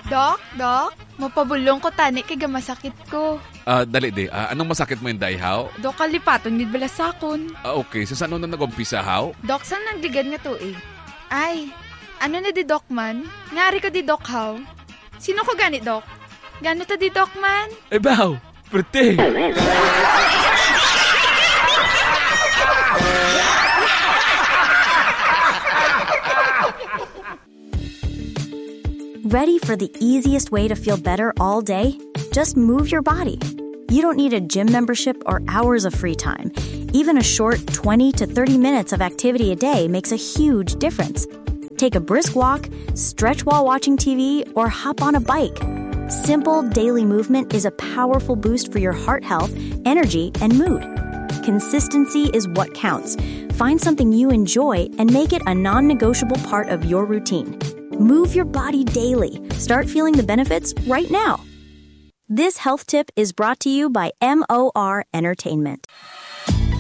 Dok, mapabulong ko tani kay gamasakit ko. Dali di, anong masakit mo yung dayhaw? Dok, kalipaton nid balasakon. Okay, sa saan na nag-umpisa, haw? Dok, saan nagligad nga tuig? Ay, ano na di Dok man? Ngari ko di Dok haw. Sino ko ganit Dok? Gano ta di Dok man? Eh baw, perte. Ready for the easiest way to feel better all day? Just move your body. You don't need a gym membership or hours of free time. Even a short 20 to 30 minutes of activity a day makes a huge difference. Take a brisk walk, stretch while watching TV, or hop on a bike. Simple daily movement is a powerful boost for your heart health, energy, and mood. Consistency is what counts. Find something you enjoy and make it a non-negotiable part of your routine. Move your body daily. Start feeling the benefits right now. This health tip is brought to you by MOR Entertainment.